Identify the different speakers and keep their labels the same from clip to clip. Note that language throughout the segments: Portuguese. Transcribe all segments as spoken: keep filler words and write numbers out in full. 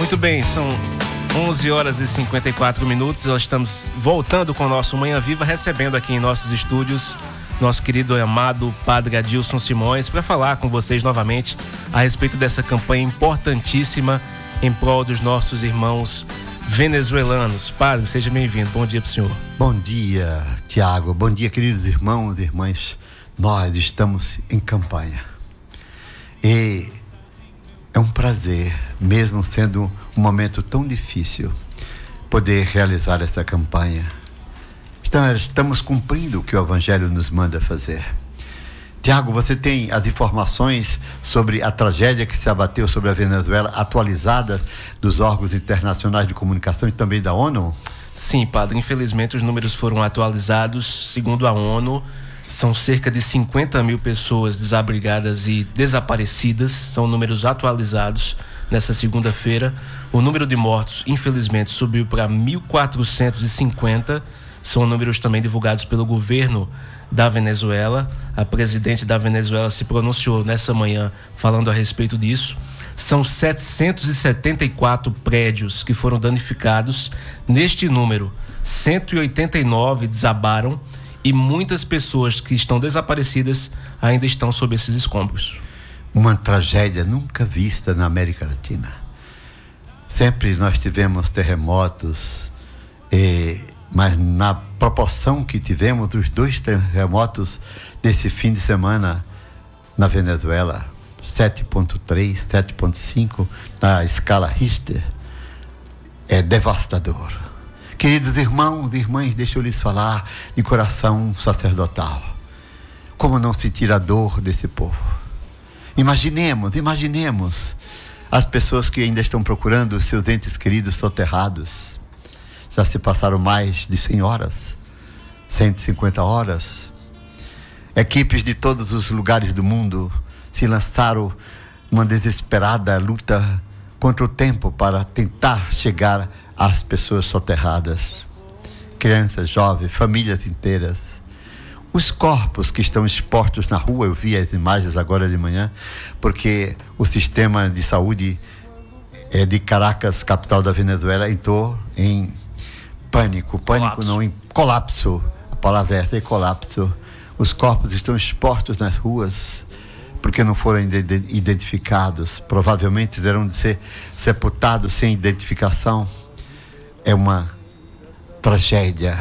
Speaker 1: Muito bem, são onze horas e cinquenta e quatro minutos. Nós estamos voltando com o nosso Manhã Viva, recebendo aqui em nossos estúdios nosso querido e amado Padre Adilson Simões para falar com vocês novamente a respeito dessa campanha importantíssima em prol dos nossos irmãos venezuelanos. Padre, seja bem-vindo. Bom dia para o senhor.
Speaker 2: Bom dia, Tiago. Bom dia, queridos irmãos e irmãs. Nós estamos em campanha. E é um prazer, mesmo sendo um momento tão difícil, poder realizar essa campanha. Então, estamos cumprindo o que o Evangelho nos manda fazer. Tiago, você tem as informações sobre a tragédia que se abateu sobre a Venezuela, atualizadas dos órgãos internacionais de comunicação e também da ONU?
Speaker 1: Sim, padre. Infelizmente, os números foram atualizados. Segundo a ONU, são cerca de cinquenta mil pessoas desabrigadas e desaparecidas. São números atualizados nessa segunda-feira. O número de mortos, infelizmente, subiu para mil quatrocentos e cinquenta. São números também divulgados pelo governo da Venezuela. A presidente da Venezuela se pronunciou nessa manhã falando a respeito disso. São setecentos e setenta e quatro prédios que foram danificados. Neste número, cento e oitenta e nove desabaram e muitas pessoas que estão desaparecidas ainda estão sob esses escombros.
Speaker 2: Uma tragédia nunca vista na América Latina. Sempre nós tivemos terremotos, e, mas na proporção que tivemos os dois terremotos desse fim de semana na Venezuela, sete ponto três, sete ponto cinco na escala Richter, é devastador. Queridos irmãos e irmãs, deixa eu lhes falar de coração sacerdotal. Como não sentir a dor desse povo? Imaginemos, imaginemos as pessoas que ainda estão procurando seus entes queridos soterrados. Já se passaram mais de cem horas, cento e cinquenta horas. Equipes de todos os lugares do mundo se lançaram numa desesperada luta contra o tempo para tentar chegar às pessoas soterradas. Crianças, jovens, famílias inteiras. Os corpos que estão expostos na rua, eu vi as imagens agora de manhã, porque o sistema de saúde é, de Caracas, capital da Venezuela, entrou em pânico. Pânico colapso. Não, em colapso. A palavra é essa, é colapso. Os corpos estão expostos nas ruas porque não foram identificados. Provavelmente terão de ser sepultados sem identificação. É uma tragédia.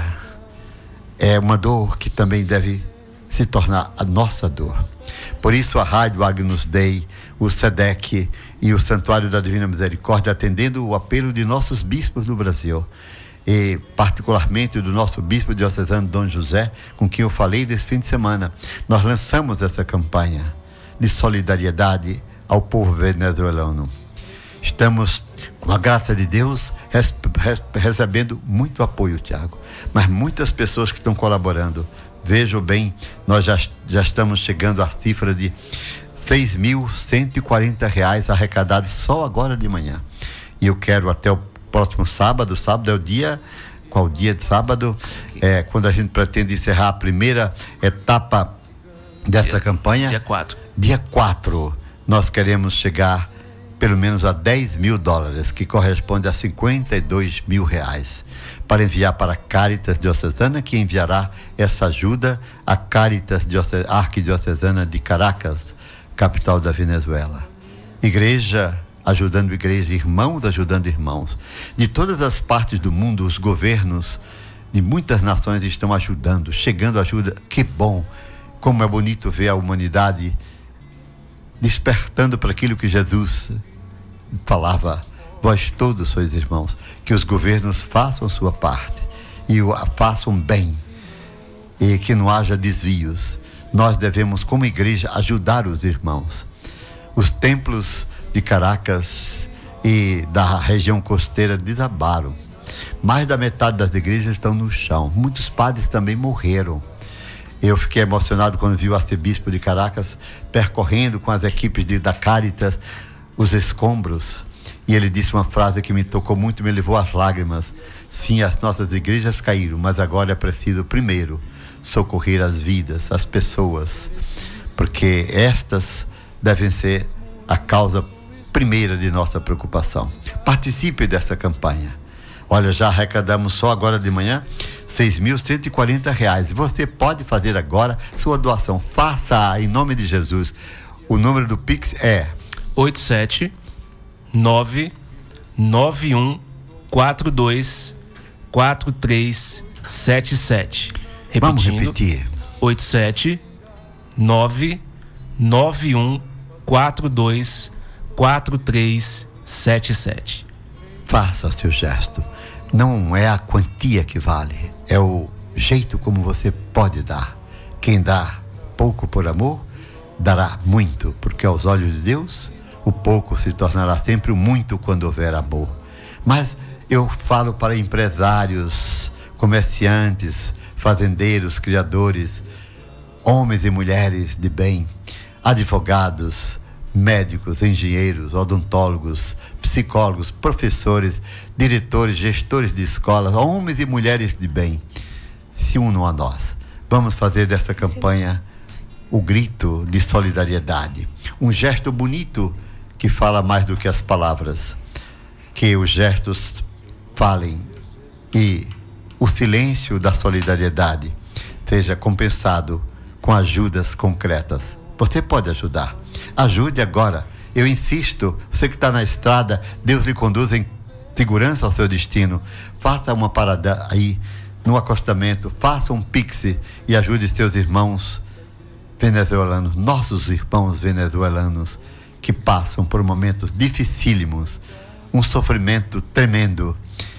Speaker 2: É uma dor que também deve se tornar a nossa dor. Por isso a Rádio Agnus Dei, o SEDEC e o Santuário da Divina Misericórdia, atendendo o apelo de nossos bispos do Brasil, e particularmente do nosso bispo diocesano Dom José, com quem eu falei desse fim de semana, nós lançamos essa campanha de solidariedade ao povo venezuelano. Estamos, com a graça de Deus, res, res, recebendo muito apoio, Tiago, mas muitas pessoas que estão colaborando. Vejam bem, nós já, já estamos chegando à cifra de seis mil cento e quarenta reais arrecadados só agora de manhã. E eu quero até o próximo sábado, sábado é o dia, qual dia de sábado? É quando a gente pretende encerrar a primeira etapa dessa dia, campanha.
Speaker 1: Dia quatro.
Speaker 2: Dia quatro, nós queremos chegar pelo menos a dez mil dólares, que corresponde a cinquenta e dois mil reais, para enviar para a Caritas Diocesana, que enviará essa ajuda à Caritas Diocesana, Arquidiocesana de Caracas, capital da Venezuela. Igreja ajudando igreja, irmãos ajudando irmãos. De todas as partes do mundo, os governos de muitas nações estão ajudando, chegando ajuda. Que bom! Como é bonito ver a humanidade despertando para aquilo que Jesus falava: vós todos sois irmãos. Que os governos façam sua parte e o façam bem, e que não haja desvios. Nós devemos, como igreja, ajudar os irmãos. Os templos de Caracas e da região costeira desabaram. Mais da metade das igrejas estão no chão. Muitos padres também morreram. Eu fiquei emocionado quando vi o arcebispo de Caracas percorrendo com as equipes de, da Caritas os escombros. E ele disse uma frase que me tocou muito, me levou às lágrimas. Sim, as nossas igrejas caíram, mas agora é preciso, primeiro, socorrer as vidas, as pessoas, porque estas devem ser a causa primeira de nossa preocupação. Participe dessa campanha. Olha, já arrecadamos só agora de manhã seis mil cento e quarenta reais. Você pode fazer agora sua doação. Faça em nome de Jesus. O número do Pix é
Speaker 1: oito sete nove nove um quatro dois quatro três sete sete.
Speaker 2: Vamos repetir.
Speaker 1: oito sete nove nove um quatro dois quatro três sete sete.
Speaker 2: Faça seu gesto. Não é a quantia que vale, é o jeito como você pode dar. Quem dá pouco por amor, dará muito, porque aos olhos de Deus, o pouco se tornará sempre o muito quando houver amor. Mas eu falo para empresários, comerciantes, fazendeiros, criadores, homens e mulheres de bem, advogados, médicos, engenheiros, odontólogos, psicólogos, professores, diretores, gestores de escolas, homens e mulheres de bem, se unam a nós. Vamos fazer dessa campanha o grito de solidariedade, um gesto bonito que fala mais do que as palavras. Que os gestos falem e o silêncio da solidariedade seja compensado com ajudas concretas. Você pode ajudar. Ajude agora. Eu insisto, você que está na estrada, Deus lhe conduz em segurança ao seu destino. Faça uma parada aí no acostamento, faça um pix e ajude seus irmãos venezuelanos, nossos irmãos venezuelanos que passam por momentos dificílimos, um sofrimento tremendo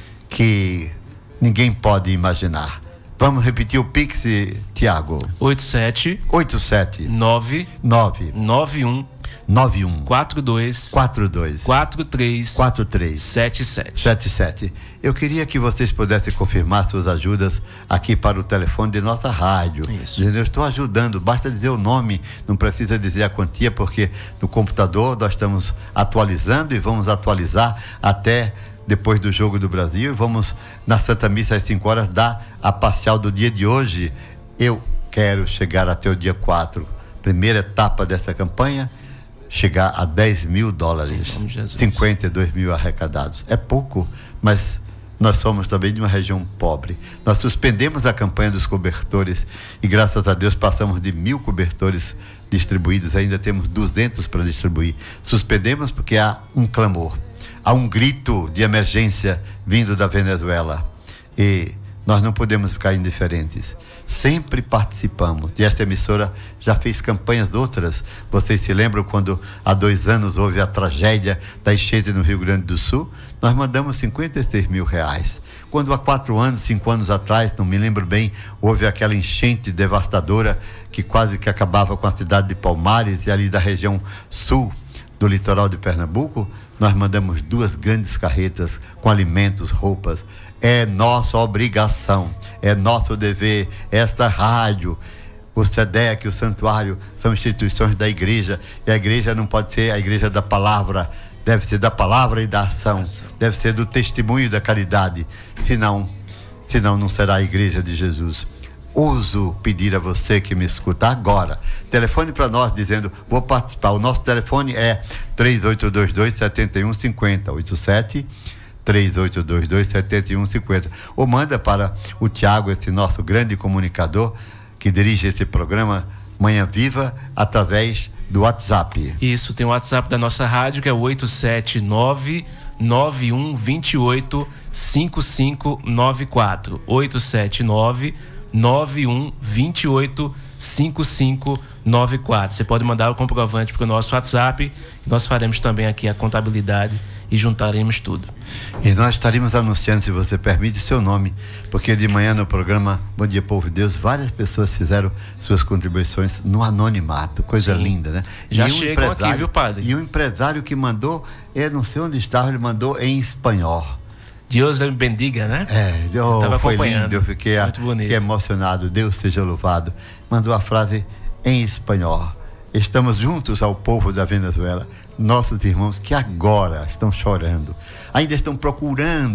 Speaker 2: que ninguém pode imaginar. Vamos repetir o Pix, Tiago.
Speaker 1: oito sete
Speaker 2: oito sete
Speaker 1: nove
Speaker 2: nove
Speaker 1: nove um
Speaker 2: nove um
Speaker 1: quatro dois
Speaker 2: quatro dois
Speaker 1: quatro três
Speaker 2: quatro três
Speaker 1: sete sete.
Speaker 2: sete sete. Eu queria que vocês pudessem confirmar suas ajudas aqui para o telefone de nossa rádio.
Speaker 1: Isso.
Speaker 2: Dizendo, eu estou ajudando, basta dizer o nome, não precisa dizer a quantia, porque no computador nós estamos atualizando e vamos atualizar até depois do Jogo do Brasil. Vamos na Santa Missa às cinco horas dar a parcial do dia de hoje. Eu quero chegar até o dia quatro, primeira etapa dessa campanha, chegar a dez mil dólares, cinquenta e dois mil arrecadados. É pouco, mas nós somos também de uma região pobre. Nós suspendemos a campanha dos cobertores e graças a Deus passamos de mil cobertores distribuídos, ainda temos duzentos para distribuir. Suspendemos porque há um clamor, há um grito de emergência vindo da Venezuela e nós não podemos ficar indiferentes. Sempre participamos. E esta emissora já fez campanhas outras. Vocês se lembram quando há dois anos houve a tragédia da enchente no Rio Grande do Sul? Nós mandamos cinquenta e seis mil reais. Quando há quatro anos, cinco anos atrás, não me lembro bem, houve aquela enchente devastadora que quase que acabava com a cidade de Palmares e ali da região sul do litoral de Pernambuco, nós mandamos duas grandes carretas com alimentos, roupas. É nossa obrigação, é nosso dever. Esta rádio, o SEDEC, o santuário, são instituições da igreja, e a igreja não pode ser a igreja da palavra, deve ser da palavra e da ação, deve ser do testemunho da caridade, senão, senão não será a igreja de Jesus. Ouso pedir a você que me escuta agora, telefone para nós dizendo, vou participar. O nosso telefone é três oito dois dois, sete um cinco zero, oito sete três oito dois dois, sete um cinco zero, ou manda para o Tiago, esse nosso grande comunicador que dirige esse programa Manhã Viva, através do WhatsApp.
Speaker 1: Isso, tem o WhatsApp da nossa rádio, que é o oito sete nove nove um dois oito cinco cinco nove quatro, oito sete nove nove um dois oito cinco cinco nove quatro. Você pode mandar o comprovante para o nosso WhatsApp, nós faremos também aqui a contabilidade e juntaremos tudo.
Speaker 2: E nós estaremos anunciando, se você permite, o seu nome, porque de manhã no programa Bom Dia Povo de Deus, várias pessoas fizeram suas contribuições no anonimato, coisa
Speaker 1: Sim.
Speaker 2: linda, né?
Speaker 1: Já
Speaker 2: e um
Speaker 1: chegam aqui, viu, padre?
Speaker 2: E um empresário que mandou, eu não sei onde estava, ele mandou em espanhol.
Speaker 1: Deus lhe bendiga, né?
Speaker 2: É, eu,
Speaker 1: eu
Speaker 2: foi lindo, eu fiquei, a, fiquei emocionado, Deus seja louvado. Mandou a frase em espanhol. Estamos juntos ao povo da Venezuela, nossos irmãos que agora estão chorando, ainda estão procurando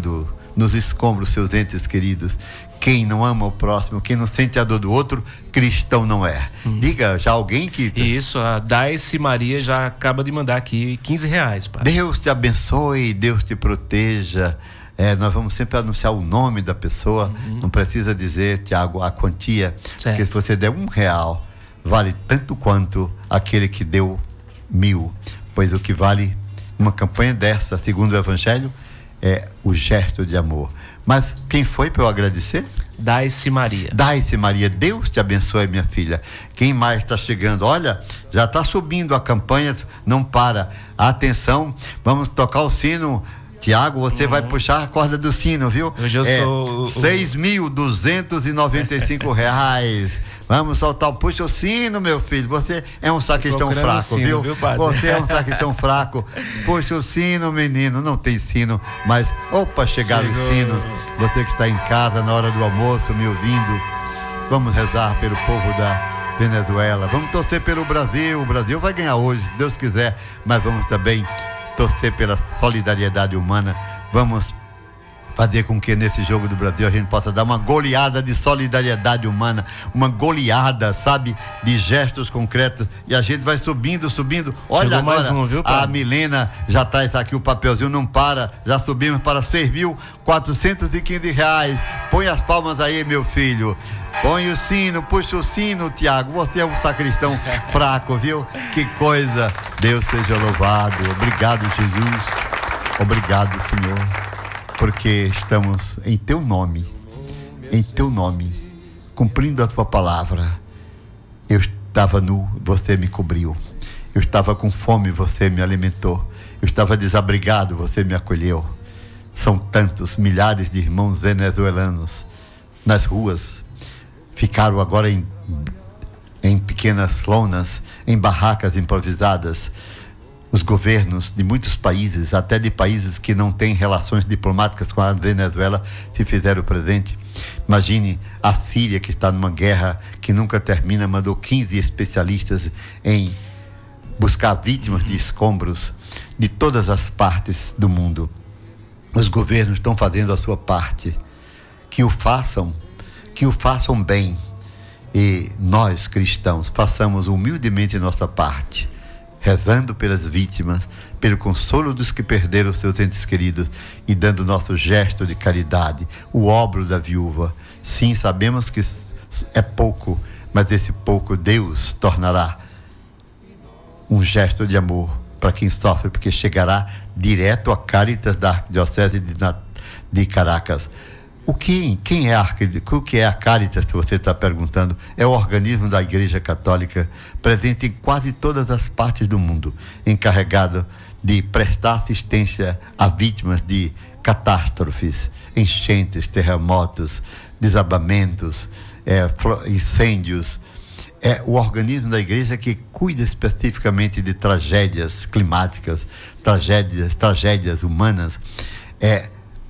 Speaker 2: nos escombros seus entes queridos. Quem não ama o próximo, quem não sente a dor do outro, cristão não é. Hum. Diga, já alguém que...
Speaker 1: Isso, a Daice Maria já acaba de mandar aqui quinze reais, padre.
Speaker 2: Deus te abençoe, Deus te proteja. É, nós vamos sempre anunciar o nome da pessoa. Uhum. Não precisa dizer, Tiago, a quantia. Certo. Porque se você der um real, vale tanto quanto aquele que deu mil. Pois o que vale uma campanha dessa, segundo o Evangelho, é o gesto de amor. Mas quem foi para eu agradecer?
Speaker 1: Daice Maria.
Speaker 2: Daice Maria, Deus te abençoe, minha filha. Quem mais está chegando? Olha, já está subindo a campanha, não para. Atenção, vamos tocar o sino. Tiago, você uhum. vai puxar a corda do sino, viu?
Speaker 1: Hoje eu
Speaker 2: é,
Speaker 1: sou...
Speaker 2: seis mil duzentos e noventa e cinco reais. Vamos soltar, puxa o sino, meu filho. Você é um sacristão fraco,
Speaker 1: sino,
Speaker 2: viu?
Speaker 1: viu, padre?
Speaker 2: Você é um sacristão fraco. Puxa o sino, menino. Não tem sino, mas opa, chegaram Chegou. os sinos. Você que está em casa na hora do almoço, me ouvindo. Vamos rezar pelo povo da Venezuela. Vamos torcer pelo Brasil. O Brasil vai ganhar hoje, se Deus quiser. Mas vamos também torcer pela solidariedade humana. Vamos fazer com que nesse jogo do Brasil a gente possa dar uma goleada de solidariedade humana, uma goleada, sabe, de gestos concretos, e a gente vai subindo, subindo. Olha Chegou agora, mais um, viu, a Milena já traz aqui o papelzinho, não para, já subimos para seis mil quatrocentos e quinze reais. Põe as palmas aí, meu filho. Põe o sino, puxa o sino, Tiago. Você é um sacristão fraco, viu? Que coisa. Deus seja louvado. Obrigado, Jesus. Obrigado, Senhor. Porque estamos em teu nome, em teu nome, cumprindo a tua palavra. Eu estava nu, você me cobriu. Eu estava com fome, você me alimentou. Eu estava desabrigado, você me acolheu. São tantos, milhares de irmãos venezuelanos nas ruas. Ficaram agora em, em pequenas lonas, em barracas improvisadas. Os governos de muitos países, até de países que não têm relações diplomáticas com a Venezuela, se fizeram presente. Imagine a Síria, que está numa guerra que nunca termina, mandou quinze especialistas em buscar vítimas de escombros de todas as partes do mundo. Os governos estão fazendo a sua parte. Que o façam, que o façam bem. E nós, cristãos, façamos humildemente nossa parte, rezando pelas vítimas, pelo consolo dos que perderam seus entes queridos e dando nosso gesto de caridade, o obro da viúva. Sim, sabemos que é pouco, mas esse pouco Deus tornará um gesto de amor para quem sofre, porque chegará direto a Caritas da Arquidiocese de, de Caracas. O que, quem é a, o que é a Caritas, se você está perguntando? É o organismo da Igreja Católica, presente em quase todas as partes do mundo, encarregado de prestar assistência a vítimas de catástrofes, enchentes, terremotos, desabamentos, é, incêndios. É o organismo da Igreja que cuida especificamente de tragédias climáticas, tragédias, tragédias humanas. É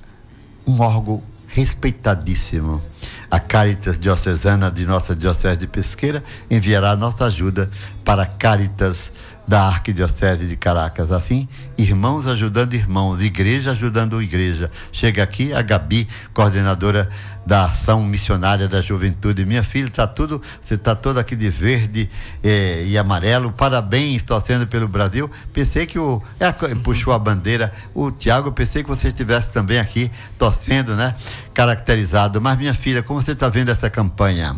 Speaker 2: um órgão respeitadíssimo. A Caritas Diocesana de nossa Diocese de Pesqueira enviará nossa ajuda para a Caritas da Arquidiocese de Caracas. Assim, irmãos ajudando irmãos, igreja ajudando igreja. Chega aqui a Gabi, coordenadora da Ação Missionária da Juventude. Minha filha, tá tudo, você está toda aqui de verde eh, e amarelo. Parabéns, torcendo pelo Brasil. Pensei que o... É, puxou a bandeira. O Tiago, pensei que você estivesse também aqui torcendo, né? Caracterizado. Mas, minha filha, como você está vendo essa campanha?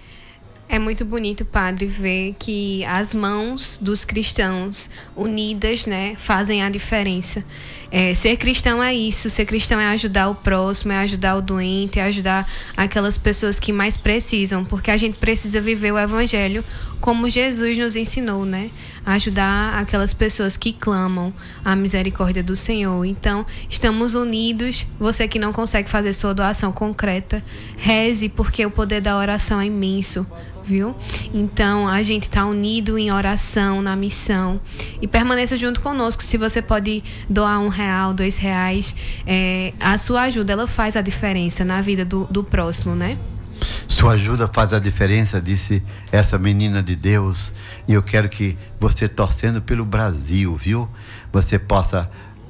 Speaker 3: É muito bonito, padre, ver que as mãos dos cristãos unidas, né, fazem a diferença. É, ser cristão é isso, ser cristão é ajudar o próximo, é ajudar o doente, é ajudar aquelas pessoas que mais precisam, porque a gente precisa viver o evangelho como Jesus nos ensinou, né? Ajudar aquelas pessoas que clamam a misericórdia do Senhor. Então, estamos unidos. Você que não consegue fazer sua doação concreta, reze, porque o poder da oração é imenso, viu? Então, a gente está unido em oração, na missão. E permaneça junto conosco. Se você pode doar um real, dois reais, é, a sua ajuda, ela faz a diferença na vida do, do próximo, né?
Speaker 2: Sua ajuda faz a diferença, disse essa menina de Deus. E eu quero que você, torcendo pelo Brasil, viu? Você possa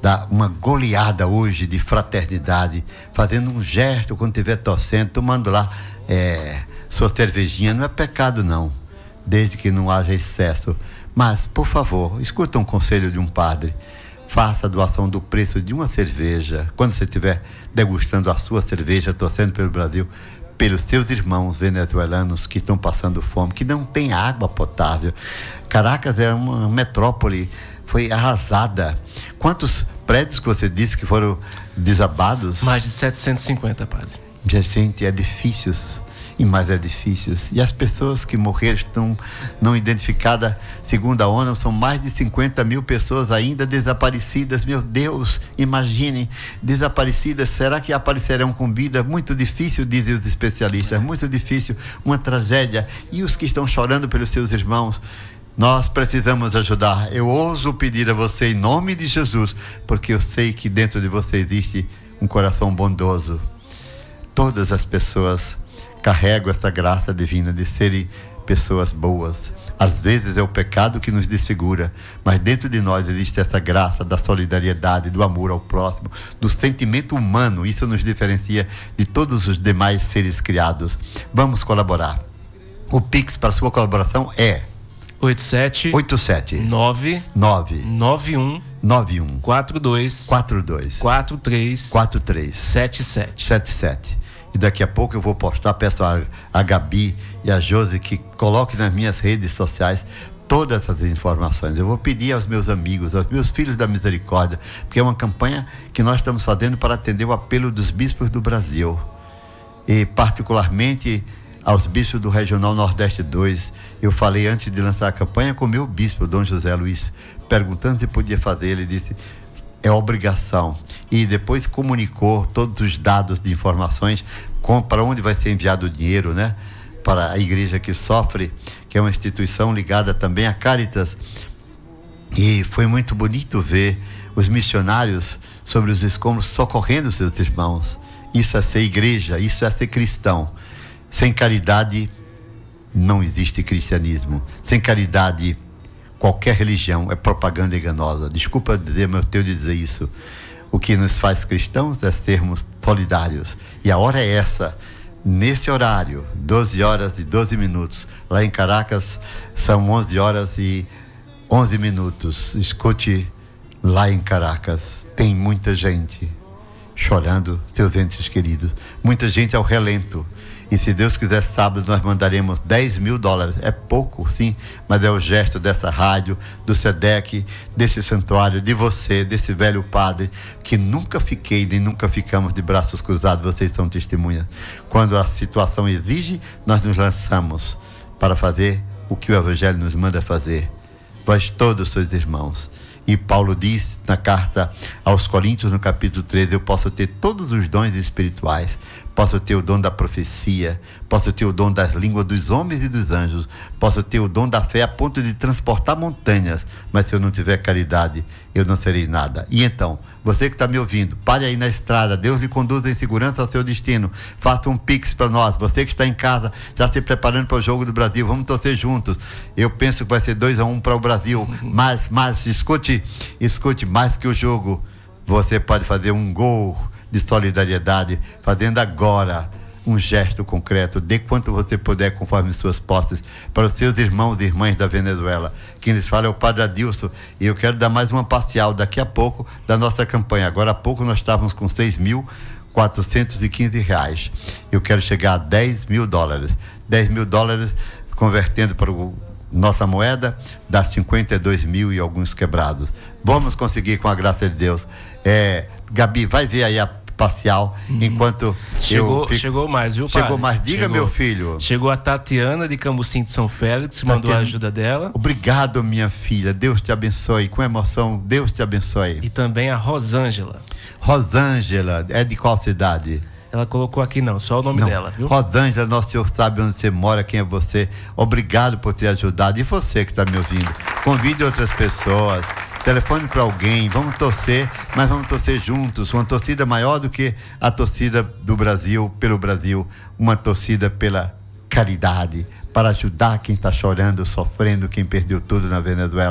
Speaker 2: dar uma goleada hoje de fraternidade, fazendo um gesto quando estiver torcendo, tomando lá é, sua cervejinha. Não é pecado não, desde que não haja excesso. Mas, por favor, escuta um conselho de um padre. Faça a doação do preço de uma cerveja. Quando você estiver degustando a sua cerveja, torcendo pelo Brasil, pelos seus irmãos venezuelanos que estão passando fome, que não tem água potável. Caracas é uma metrópole, foi arrasada. Quantos prédios que você disse que foram desabados?
Speaker 1: Mais de setecentos e cinquenta, padre.
Speaker 2: Gente, edifícios e mais edifícios. E as pessoas que morreram estão não identificadas, segundo a ONU, são mais de cinquenta mil pessoas ainda desaparecidas. Meu Deus, imagine, desaparecidas. Será que aparecerão com vida? Muito difícil, dizem os especialistas, muito difícil, uma tragédia. E os que estão chorando pelos seus irmãos? Nós precisamos ajudar. Eu ouso pedir a você em nome de Jesus, porque eu sei que dentro de você existe um coração bondoso. Todas as pessoas carregam essa graça divina de serem pessoas boas. Às vezes é o pecado que nos desfigura, mas dentro de nós existe essa graça da solidariedade, do amor ao próximo, do sentimento humano. Isso nos diferencia de todos os demais seres criados. Vamos colaborar. O Pix para sua colaboração é
Speaker 1: oito sete
Speaker 2: oito sete
Speaker 1: nove
Speaker 2: nove
Speaker 1: nove um
Speaker 2: nove um
Speaker 1: quatro dois
Speaker 2: quatro dois
Speaker 1: quatro três
Speaker 2: quatro três
Speaker 1: sete sete.
Speaker 2: sete sete. E daqui a pouco eu vou postar, peço a, a Gabi e a Josi que coloquem nas minhas redes sociais todas essas informações. Eu vou pedir aos meus amigos, aos meus filhos da misericórdia, porque é uma campanha que nós estamos fazendo para atender o apelo dos bispos do Brasil. E particularmente aos bispos do Regional Nordeste dois. Eu falei antes de lançar a campanha com o meu bispo, Dom José Luiz, perguntando se podia fazer. Ele disse, é obrigação. E depois comunicou todos os dados de informações com, para onde vai ser enviado o dinheiro, né? Para a igreja que sofre, que é uma instituição ligada também à Caritas. E foi muito bonito ver os missionários sobre os escombros socorrendo seus irmãos. Isso é ser igreja, isso é ser cristão. Sem caridade não existe cristianismo. Sem caridade, qualquer religião é propaganda enganosa. Desculpa dizer, mas eu tenho de dizer isso. O que nos faz cristãos é sermos solidários. E a hora é essa. Nesse horário, doze horas e doze minutos. Lá em Caracas são onze horas e onze minutos. Escute, lá em Caracas tem muita gente chorando seus entes queridos. Muita gente ao relento. E se Deus quiser, sábado nós mandaremos dez mil dólares. É pouco, sim, mas é o gesto dessa rádio, do SEDEC, desse santuário, de você, desse velho padre, que nunca fiquei nem nunca ficamos de braços cruzados. Vocês são testemunhas. Quando a situação exige, nós nos lançamos para fazer o que o Evangelho nos manda fazer. Vós todos sois irmãos. E Paulo diz na carta aos Coríntios, no capítulo treze, eu posso ter todos os dons espirituais, posso ter o dom da profecia, posso ter o dom das línguas dos homens e dos anjos, posso ter o dom da fé a ponto de transportar montanhas, mas se eu não tiver caridade, eu não serei nada. E então, você que está me ouvindo, pare aí na estrada, Deus lhe conduza em segurança ao seu destino, faça um pix para nós. Você que está em casa, já se preparando para o jogo do Brasil, vamos torcer juntos. Eu penso que vai ser dois a um para o Brasil, mas, mas escute, escute, mais que o jogo, você pode fazer um gol de solidariedade, fazendo agora um gesto concreto, dê quanto você puder, conforme suas posses, para os seus irmãos e irmãs da Venezuela. Quem lhes fala é o Padre Adilson, e eu quero dar mais uma parcial daqui a pouco da nossa campanha. Agora há pouco nós estávamos com seis mil quatrocentos e quinze reais. Eu quero chegar a dez mil dólares. dez mil dólares, convertendo para o nossa moeda, dá cinquenta e dois mil e alguns quebrados. Vamos conseguir com a graça de Deus. É, Gabi, vai ver aí a parcial, uhum. enquanto
Speaker 1: chegou,
Speaker 2: eu fico...
Speaker 1: chegou mais, viu, padre?
Speaker 2: Chegou mais, diga, chegou, meu filho.
Speaker 1: Chegou a Tatiana de Cambucim de São Félix, Tatiana, mandou a ajuda dela.
Speaker 2: Obrigado, minha filha, Deus te abençoe, com emoção, Deus te abençoe.
Speaker 1: E também a Rosângela.
Speaker 2: Rosângela, é de qual cidade?
Speaker 1: Ela colocou aqui não, só o nome
Speaker 2: não.
Speaker 1: dela, viu?
Speaker 2: Rosângela, nosso Senhor sabe onde você mora, quem é você. Obrigado por ter ajudado. E você que está me ouvindo, convide outras pessoas, telefone para alguém, vamos torcer, mas vamos torcer juntos. Uma torcida maior do que a torcida do Brasil, pelo Brasil, uma torcida pela caridade, para ajudar quem está chorando, sofrendo, quem perdeu tudo na Venezuela.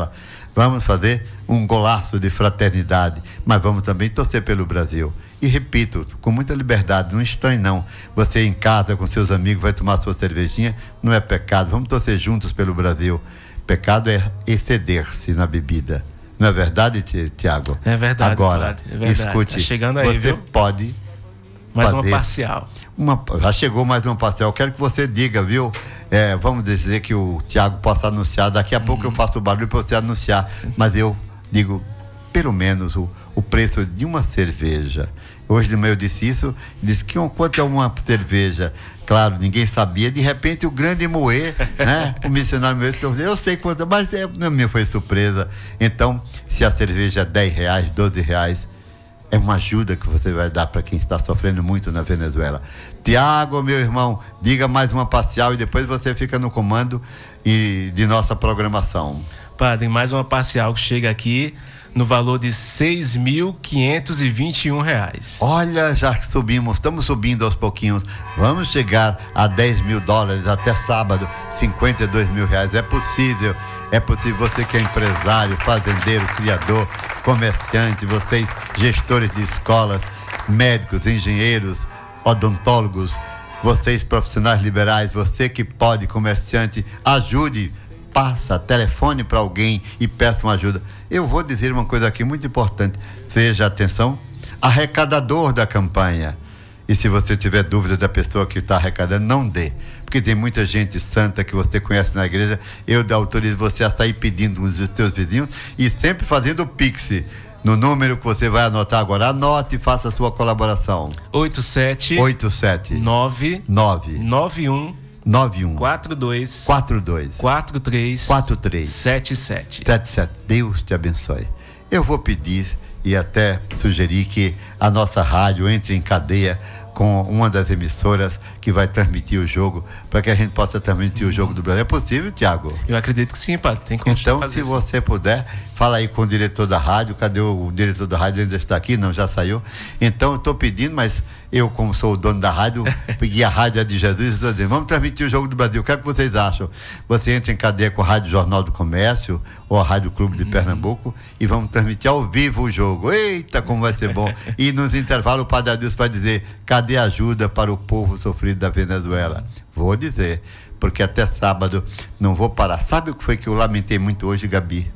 Speaker 2: vamos fazer um golaço de fraternidade, mas vamos também torcer pelo Brasil. E repito, com muita liberdade, não estranhe não. Você em casa com seus amigos vai tomar sua cervejinha, não é pecado. Vamos torcer juntos pelo Brasil. Pecado é exceder-se na bebida. Não é verdade, Tiago?
Speaker 1: É verdade.
Speaker 2: Agora,
Speaker 1: é verdade.
Speaker 2: escute,
Speaker 1: tá chegando aí,
Speaker 2: você
Speaker 1: viu?
Speaker 2: pode
Speaker 1: mais
Speaker 2: fazer
Speaker 1: uma parcial.
Speaker 2: Uma, já chegou mais uma parcial. Eu quero que você diga, viu? É, vamos dizer que o Tiago possa anunciar. Daqui a uhum. pouco eu faço o barulho para você anunciar. Mas eu digo, pelo menos, o, o preço de uma cerveja. Hoje de manhã eu disse isso, disse que quanto é uma cerveja? Claro, ninguém sabia. De repente o grande Moê, né? O missionário Moê, eu sei quanto, mas é, a minha foi surpresa. Então, se a cerveja é dez reais, doze reais, é uma ajuda que você vai dar para quem está sofrendo muito na Venezuela. Tiago, meu irmão, diga mais uma parcial e depois você fica no comando e, de nossa programação.
Speaker 1: Padre, mais uma parcial que chega aqui no valor de seis mil quinhentos e vinte e um reais.
Speaker 2: Olha, já subimos, estamos subindo aos pouquinhos. Vamos chegar a dez mil dólares até sábado, cinquenta e dois mil reais. É possível, é possível. Você que é empresário, fazendeiro, criador, comerciante, vocês gestores de escolas, médicos, engenheiros, odontólogos, vocês profissionais liberais, você que pode, comerciante, ajude. Passa telefone para alguém e peça uma ajuda. Eu vou dizer uma coisa aqui muito importante. Seja, atenção, arrecadador da campanha. E se você tiver dúvida da pessoa que está arrecadando, não dê. Porque tem muita gente santa que você conhece na igreja. Eu autorizo você a sair pedindo uns dos seus vizinhos e sempre fazendo o Pix. No número que você vai anotar agora, anote e faça a sua colaboração.
Speaker 1: oito sete
Speaker 2: oito sete
Speaker 1: nove
Speaker 2: nove
Speaker 1: nove um
Speaker 2: nove um
Speaker 1: quatro dois
Speaker 2: quatro dois
Speaker 1: quatro três
Speaker 2: quatro três
Speaker 1: sete sete
Speaker 2: sete sete. Deus te abençoe. Eu vou pedir e até sugerir que a nossa rádio entre em cadeia com uma das emissoras que vai transmitir o jogo, para que a gente possa transmitir o jogo do Brasil. É possível, Tiago?
Speaker 1: Eu acredito que sim, padre. Tem como
Speaker 2: Então,
Speaker 1: fazer
Speaker 2: se
Speaker 1: isso.
Speaker 2: você puder, fala aí com o diretor da rádio. Cadê o, o diretor da rádio? Ainda está aqui? Não, já saiu. Então, eu estou pedindo, mas eu, como sou o dono da rádio, peguei a rádio de Jesus e estou dizendo, vamos transmitir o jogo do Brasil. O que é que vocês acham? Você entra em cadeia com a Rádio Jornal do Comércio ou a Rádio Clube de uhum. Pernambuco e vamos transmitir ao vivo o jogo. Eita, como vai ser bom. E nos intervalos o Padre Adilson vai dizer, cadê a ajuda para o povo sofrido da Venezuela? Vou dizer, porque até sábado não vou parar. Sabe o que foi que eu lamentei muito hoje, Gabi?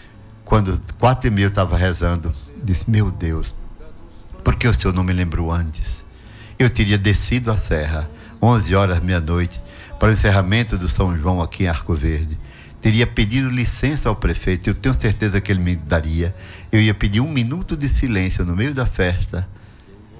Speaker 2: Quando quatro e meia eu estava rezando, disse, meu Deus, por que o senhor não me lembrou antes? Eu teria descido a serra, onze horas, meia-noite, para o encerramento do São João aqui em Arco Verde. Teria pedido licença ao prefeito, eu tenho certeza que ele me daria. Eu ia pedir um minuto de silêncio no meio da festa,